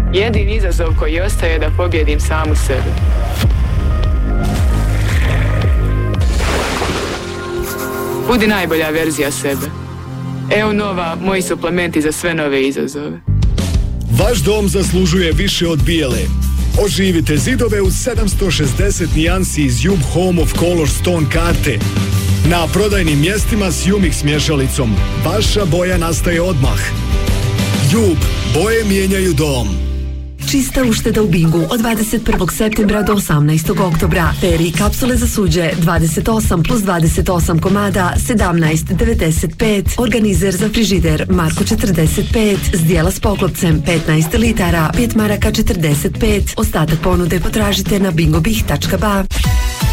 Jedini izazov koji ostaje je da pobjedim samu sebe. Budi najbolja verzija sebe. Evo Nova, moji suplementi za sve nove izazove. Vaš dom zaslužuje više od bijele. Oživite zidove uz 760 nijansi iz Jub Home of Color Stone karte. Na prodajnim mjestima s Jumix mješalicom. Vaša boja nastaje odmah. Jub, boje mijenjaju dom. Čista ušteda u Bingu od 21. septembra do 18. oktobra. Peri kapsule za suđe 28 plus 28 komada 17,95. Organizer za frižider Marko 45. Zdjela s poklopcem 15 litara 5 maraka 45. Ostatak ponude potražite na bingobih.ba.